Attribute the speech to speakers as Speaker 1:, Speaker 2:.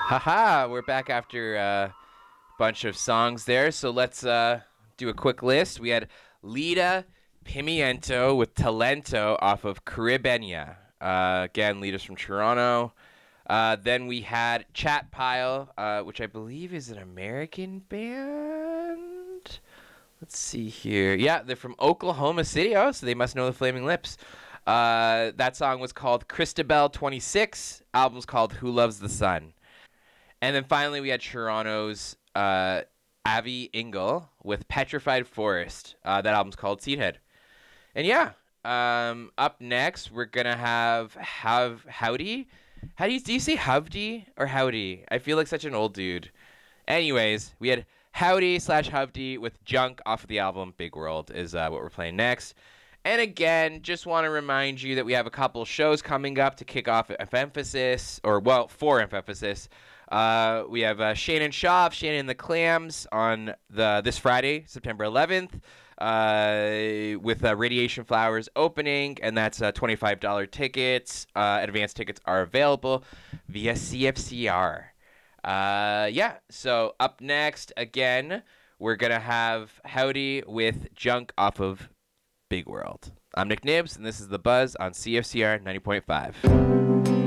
Speaker 1: Haha, we're back after a bunch of songs there. So let's do a quick list. We had Lita Pimiento with Talento off of Caribbean. Again, Lita's from Toronto. Then we had Chat Pile, which I believe is an American band. Let's see here. Yeah, they're from Oklahoma City. Oh, so they must know the Flaming Lips. That song was called Christabel 26. Album's called Who Loves the Sun. And then finally, we had Toronto's Avi Ingle with Petrified Forest. That album's called Seedhead. And yeah, up next, we're going to have Howdy. Do you say Howdy or Howdy? I feel like such an old dude. Anyways, we had Howdy/Howdy with Junk off of the album Big World is what we're playing next. And again, just want to remind you that we have a couple shows coming up to kick off Emphasis, for Emphasis. We have Shane and Shaw of Shane and the Clams on this Friday, September 11th, with Radiation Flowers opening, and that's $25 tickets. Advance tickets are available via CFCR. So up next, again, we're going to have Howdy with Junk off of Big World. I'm Nick Nibbs, and this is The Buzz on CFCR 90.5.